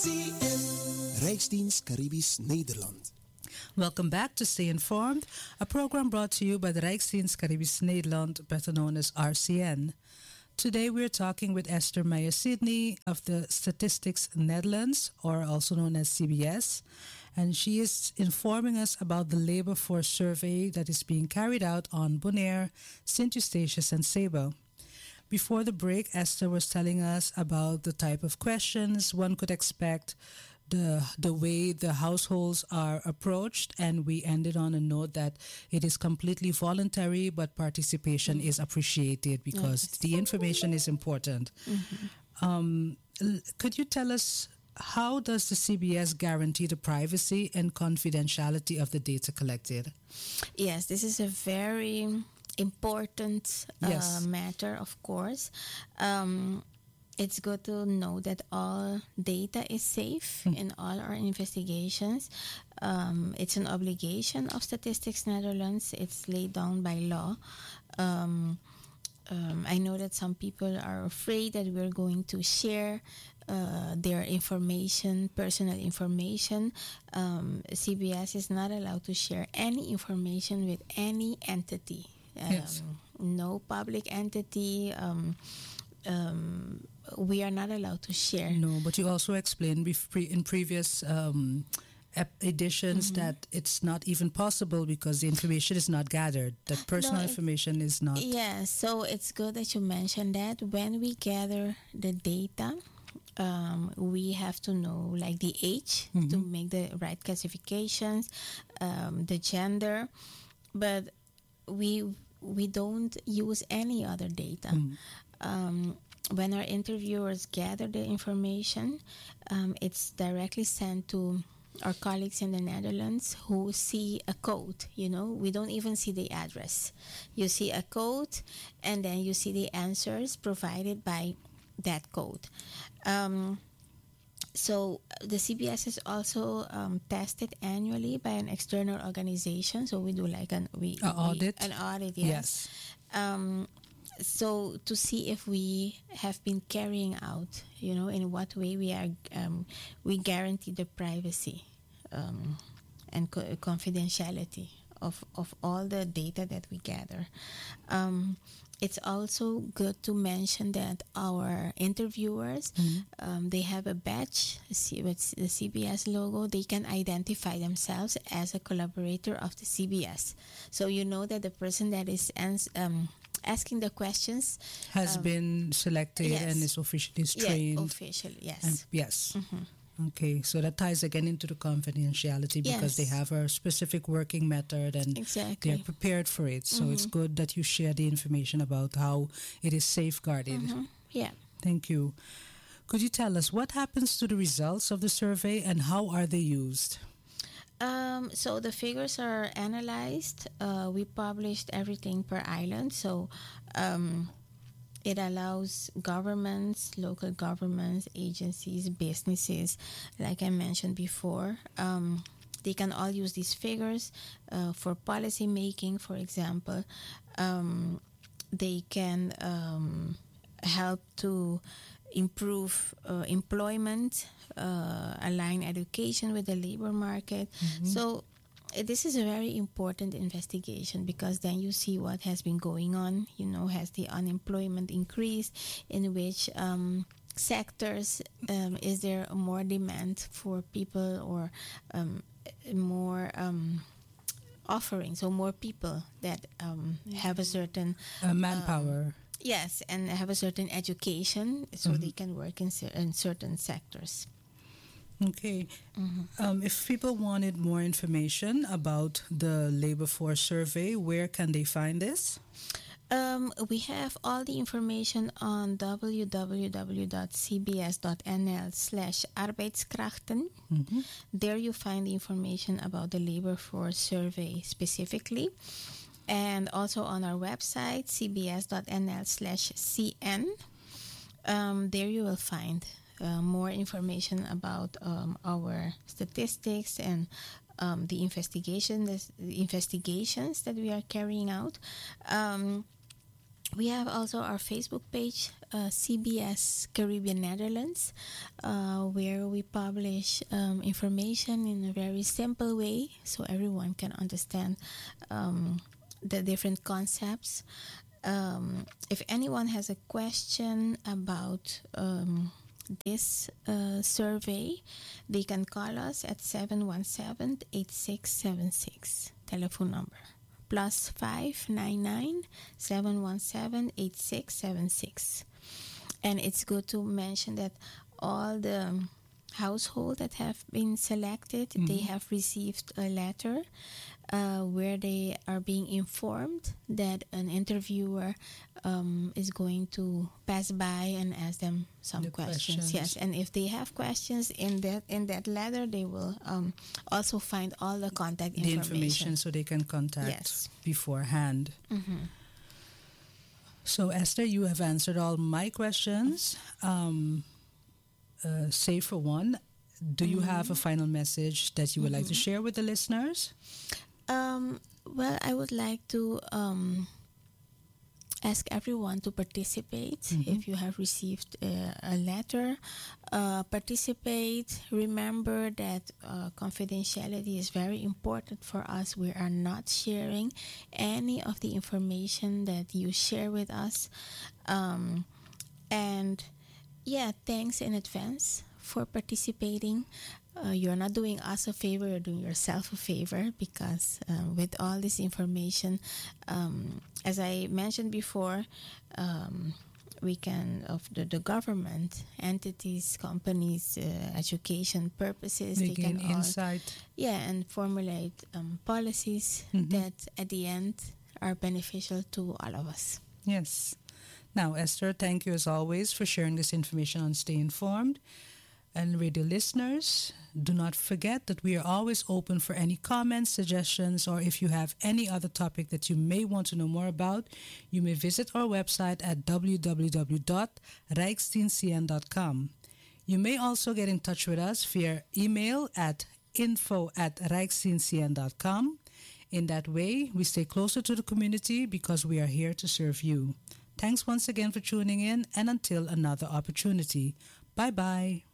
Rijksdienst Caribisch Nederland. Welcome back to Stay Informed, a program brought to you by the Rijksdienst Caribisch Nederland, better known as RCN. Today we're talking with Esther Meijer-Sidney of the Statistics Netherlands, or also known as CBS, and she is informing us about the labor force survey that is being carried out on Bonaire, St. Eustatius and Saba. Before the break, Esther was telling us about the type of questions one could expect, the way the households are approached, and we ended on a note that it is completely voluntary, but participation is appreciated because the information is important. Could you tell us, how does the CBS guarantee the privacy and confidentiality of the data collected? Yes, this is a very important matter, of course. It's good to know that all data is safe in all our investigations. It's an obligation of Statistics Netherlands. It's laid down by law. I know that some people are afraid that we're going to share their information, personal information. CBS is not allowed to share any information with any entity. No public entity. We are not allowed to share. No, but you also explained in previous editions that it's not even possible because the information is not gathered, that personal information is not. Yeah, so it's good that you mentioned that. When we gather the data, we have to know like the age to make the right classifications, the gender, but we don't use any other data. When our interviewers gather the information, it's directly sent to our colleagues in the Netherlands who see a code. We don't even see the address. You see a code, and then you see the answers provided by that code. So the CBS is also tested annually by an external organization. So we do like an audit. An audit, yes. So to see if we have been carrying out, in what way we guarantee the privacy and confidentiality of all the data that we gather. It's also good to mention that our interviewers, they have a badge with the CBS logo. They can identify themselves as a collaborator of the CBS. So you know that the person that is asking the questions has been selected and is officially trained. Yeah, officially, yes. And, yes. Okay, so that ties again into the confidentiality because they have a specific working method and they're prepared for it. So it's good that you share the information about how it is safeguarded. Yeah. Thank you. Could you tell us what happens to the results of the survey and how are they used? So the figures are analyzed. We published everything per island. So it allows governments, local governments, agencies, businesses, like I mentioned before. They can all use these figures for policy making, for example. They can help to improve employment, align education with the labor market. So this is a very important investigation because then you see what has been going on. Has the unemployment increased? In which sectors is there more demand for people or more offering? So more people that have a certain manpower. Yes, and have a certain education so they can work in certain sectors. Okay. If people wanted more information about the labor force survey, where can they find this? We have all the information on www.cbs.nl/arbeidskrachten. There you find the information about the labor force survey specifically. And also on our website, cbs.nl/cn. There you will find more information about our statistics and the investigations that we are carrying out. We have also our Facebook page, CBS Caribbean Netherlands, where we publish information in a very simple way so everyone can understand the different concepts. If anyone has a question about this survey, they can call us at 717-8676, telephone number. +599 717 8676. And it's good to mention that all the households that have been selected, they have received a letter where they are being informed that an interviewer is going to pass by and ask them some questions. Yes, and if they have questions in that letter, they will also find all the contact information. So they can contact beforehand. So Esther, you have answered all my questions. Save for one, do you have a final message that you would like to share with the listeners? Well, I would like to ask everyone to participate. If you have received a letter, participate. Remember that confidentiality is very important for us. We are not sharing any of the information that you share with us. And yeah, thanks in advance for participating. You're not doing us a favor, you're doing yourself a favor, because with all this information, as I mentioned before, we can, of the government, entities, companies, education purposes, they can insight. And formulate policies that at the end are beneficial to all of us. Yes. Now, Esther, thank you as always for sharing this information on Stay Informed. And radio listeners, do not forget that we are always open for any comments, suggestions, or if you have any other topic that you may want to know more about, you may visit our website at www.rijksdienstcn.com. You may also get in touch with us via email at info@rijksdienstcn.com. In that way, we stay closer to the community because we are here to serve you. Thanks once again for tuning in, and until another opportunity. Bye-bye.